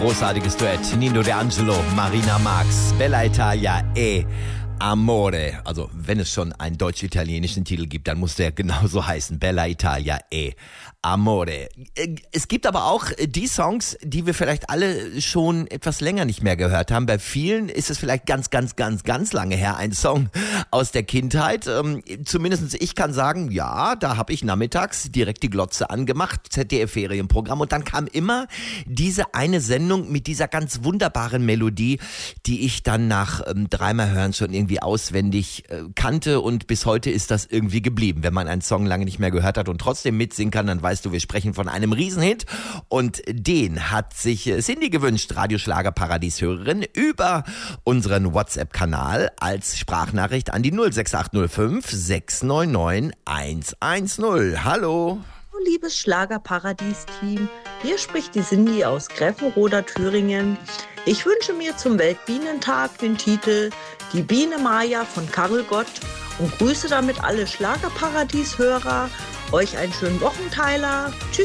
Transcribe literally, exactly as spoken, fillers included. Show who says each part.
Speaker 1: Großartiges Duett. Nino D'Angelo, Marina Marx, Bella Italia e Amore. Also wenn es schon einen deutsch-italienischen Titel gibt, dann muss der genauso heißen. Bella Italia e Amore. Es gibt aber auch die Songs, die wir vielleicht alle schon etwas länger nicht mehr gehört haben. Bei vielen ist es vielleicht ganz, ganz, ganz, ganz lange her. Ein Song aus der Kindheit. Ähm, zumindest ich kann sagen, ja, da habe ich nachmittags direkt die Glotze angemacht, Z D F-Ferienprogramm. Und dann kam immer diese eine Sendung mit dieser ganz wunderbaren Melodie, die ich dann nach ähm, dreimal hören schon irgendwie auswendig äh, kannte. Und bis heute ist das irgendwie geblieben. Wenn man einen Song lange nicht mehr gehört hat und trotzdem mitsingen kann, dann weiß Weißt du, wir sprechen von einem Riesenhit und den hat sich Cindy gewünscht, Radioschlager-Paradies-Hörerin, über unseren WhatsApp-Kanal als Sprachnachricht an die null sechs acht null fünf sechs neun neun eins eins null. Hallo.
Speaker 2: Liebes Schlagerparadies-Team, hier spricht die Cindy aus Gräfenroda, Thüringen. Ich wünsche mir zum Weltbienentag den Titel Die Biene Maya von Karel Gott und grüße damit alle Schlagerparadies-Hörer. Euch einen schönen Wochenteiler. Tschüss.